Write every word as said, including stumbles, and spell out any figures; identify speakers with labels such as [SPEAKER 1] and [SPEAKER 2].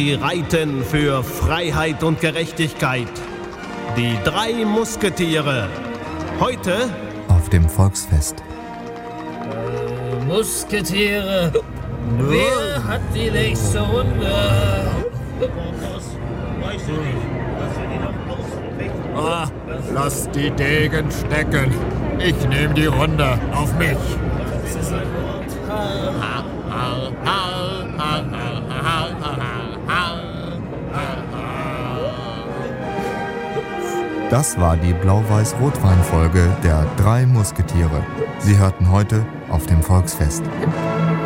[SPEAKER 1] Sie reiten für Freiheit und Gerechtigkeit. Die drei Musketiere. Heute
[SPEAKER 2] auf dem Volksfest.
[SPEAKER 3] Äh, Musketiere. Wer hat die nächste Runde?
[SPEAKER 4] Weiß ich nicht. Lass die noch ausweg.
[SPEAKER 5] Ah, lass die Degen stecken. Ich nehme die Runde auf mich.
[SPEAKER 3] Das ist ein Wort.
[SPEAKER 2] Das war die Blau-Weiß-Rotwein-Folge der drei Musketiere. Sie hörten heute auf dem Volksfest.